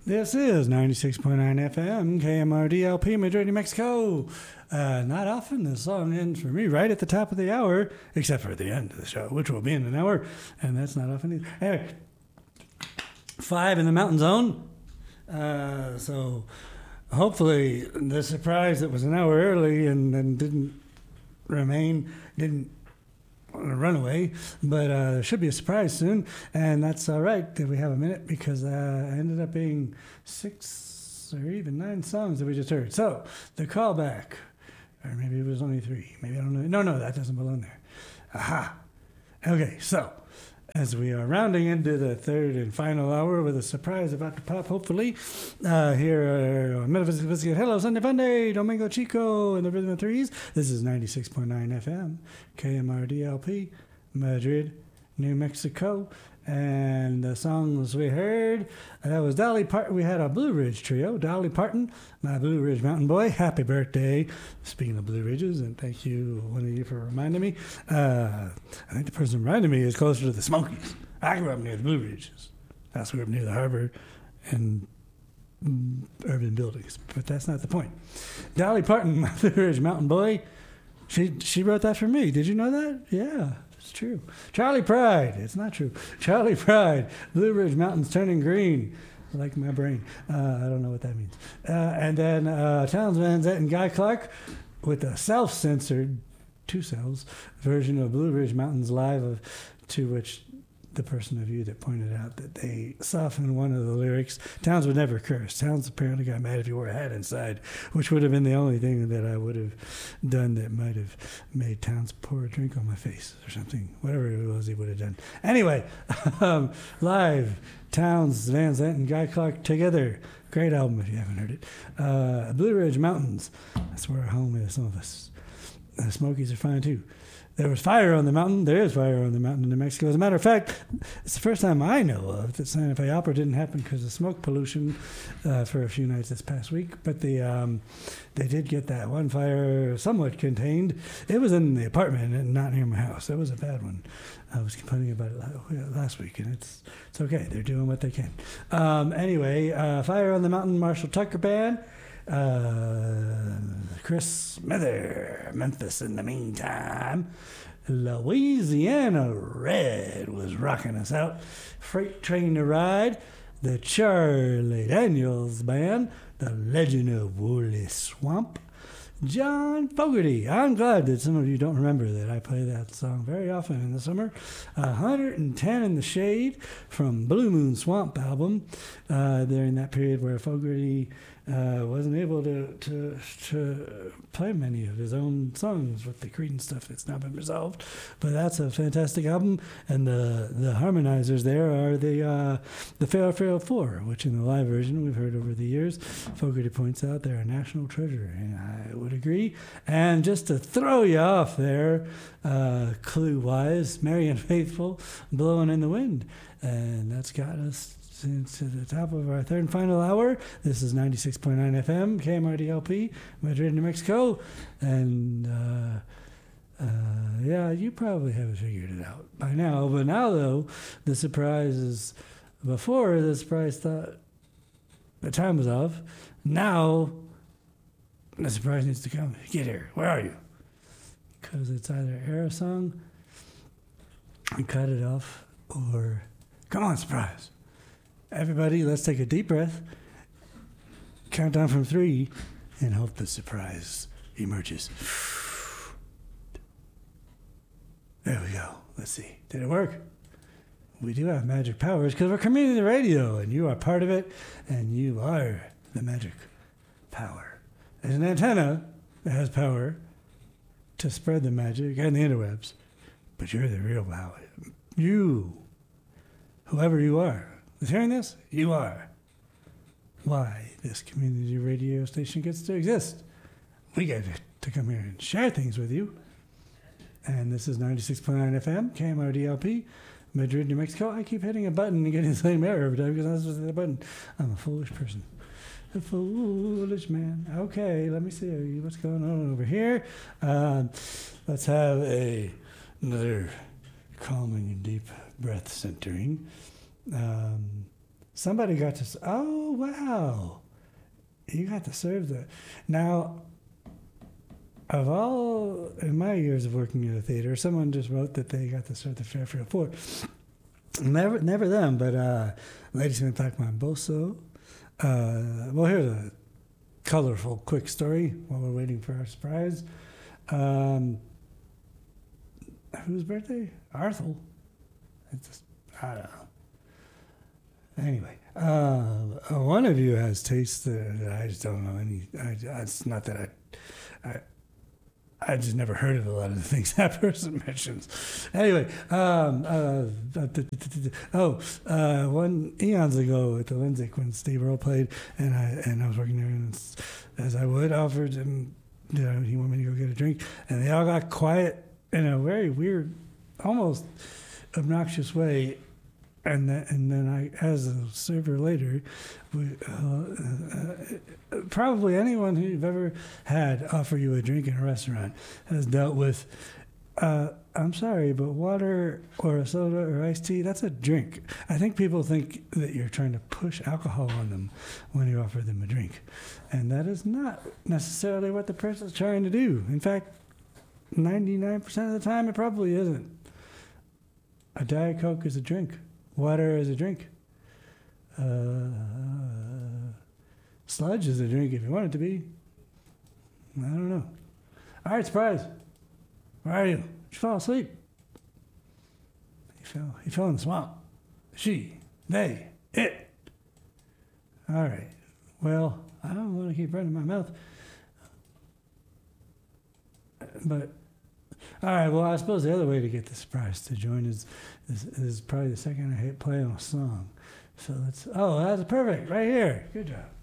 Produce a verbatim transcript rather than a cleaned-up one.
This is ninety-six point nine F M, K M R D L P, Madrid, New Mexico. Uh, not often the song ends for me right at the top of the hour, except for the end of the show, which will be in an hour, and that's not often either. Anyway, five in the Mountain Zone. Uh, so hopefully the surprise that was an hour early and then didn't remain, didn't run away, but uh, there should be a surprise soon, and that's all right that we have a minute because uh, it ended up being six or even nine songs that we just heard. So the callback, or maybe it was only three, maybe I don't know. No, no, that doesn't belong there. Aha. Okay, so as we are rounding into the third and final hour with a surprise about to pop, hopefully, uh, here are Metaphysical Biscuit, Hello Sunday Funday, Domingo Chico, and the Rhythm of Threes. This is ninety-six point nine F M, K M R D L P, Madrid, New Mexico. And the songs we heard, that was Dolly Parton. We had a Blue Ridge trio. Dolly Parton, my Blue Ridge mountain boy. Happy birthday. Speaking of Blue Ridges, and thank you, one of you, for reminding me. Uh, I think the person reminding me is closer to the Smokies. I grew up near the Blue Ridges. I grew up near the harbor and mm, urban buildings, but that's not the point. Dolly Parton, my Blue Ridge mountain boy, she she wrote that for me. Did you know that? Yeah. It's true. Charlie Pride. It's not true. Charlie Pride. Blue Ridge Mountains turning green. Like my brain. Uh, I don't know what that means. Uh, and then uh, Townes Van Zandt and Guy Clark with a self-censored, two cells, version of Blue Ridge Mountains Live, of, to which the person of you that pointed out that they softened one of the lyrics. Townes would never curse. Townes apparently got mad if you wore a hat inside, which would have been the only thing that I would have done that might have made Townes pour a drink on my face or something. Whatever it was he would have done. Anyway, um, live, Townes Van Zandt and Guy Clark together. Great album if you haven't heard it. Uh, Blue Ridge Mountains. That's where our home is, some of us. The Smokies are fine too. There was fire on the mountain. There is fire on the mountain in New Mexico. As a matter of fact, it's the first time I know of that Santa Fe Opera didn't happen because of smoke pollution uh, for a few nights this past week. But the um, they did get that one fire somewhat contained. It was in the apartment and not near my house. It was a bad one. I was complaining about it last week, and it's it's okay. They're doing what they can. Um, anyway, uh, Fire on the Mountain, Marshall Tucker Band. Uh, Chris Smither, Memphis in the meantime. Louisiana Red was rocking us out. Freight Train to Ride, the Charlie Daniels Band, the Legend of Woolly Swamp. John Fogerty. I'm glad that some of you don't remember that I play that song very often in the summer. one hundred ten in the Shade from Blue Moon Swamp album. Uh, during that period where Fogerty uh, wasn't able to, to to play many of his own songs with the Creedence stuff that's now been resolved. But that's a fantastic album, and the the harmonizers there are the uh, the Fail Fail Four, which in the live version we've heard over the years, Fogerty points out they're a national treasure, and I would agree. And just to throw you off there, uh, clue-wise, Marianne Faithfull, Blowing in the Wind, and that's got us to the top of our third and final hour. This is ninety-six point nine F M, K M R D L P, Madrid, New Mexico. And, uh, uh, yeah, you probably haven't figured it out by now. But now, though, the surprise is, before the surprise thought the time was off, now the surprise needs to come. Get here. Where are you? Because it's either air a song and cut it off, or come on, surprise. Everybody, let's take a deep breath, count down from three, and hope the surprise emerges. There we go. Let's see. Did it work? We do have magic powers because we're community radio, and you are part of it, and you are the magic power. There's an antenna that has power to spread the magic and the interwebs, but you're the real power. You, whoever you are, is hearing this? You are why this community radio station gets to exist. We get to come here and share things with you. And this is ninety-six point nine F M, K M R D L P, Madrid, New Mexico. I keep hitting a button and getting the same error every time because I'm supposed to hit the button. I'm a foolish person. A foolish man. Okay, let me see what's going on over here. Uh, let's have a another calming and deep breath centering. Um, somebody got to. Oh wow, you got to serve the. Now, of all in my years of working at a theater, someone just wrote that they got to serve the Fairfield Four. Never, never them, but uh, Ladysmith Black Mamboso. Uh, well, here's a colorful, quick story while we're waiting for our surprise. Um, whose birthday? Arthur. It's just, I don't know. Anyway, uh, one of you has taste that I just don't know any. I, it's not that I, I, I just never heard of a lot of the things that person mentions. Anyway, um, uh, oh, uh, one eons ago at the Lindsay when Steve Earle played, and I and I was working there, and as I would, offered him, you know, he wanted me to go get a drink, and they all got quiet in a very weird, almost obnoxious way. And then, and then I, as a server later, we, uh, uh, probably anyone who you've ever had offer you a drink in a restaurant has dealt with, uh, I'm sorry, but water or a soda or iced tea, that's a drink. I think people think that you're trying to push alcohol on them when you offer them a drink. And that is not necessarily what the person's trying to do. In fact, ninety-nine percent of the time, it probably isn't. A Diet Coke is a drink. Water is a drink. Uh, sludge is a drink if you want it to be. I don't know. All right, surprise. Where are you? Did you fall asleep? He fell. He fell in the swamp. She, they, it. All right. Well, I don't want to keep running my mouth. But, all right, well, I suppose the other way to get the surprise to join is, is, is probably the second I hit play on a song. So let's, oh, that's perfect, right here. Good job.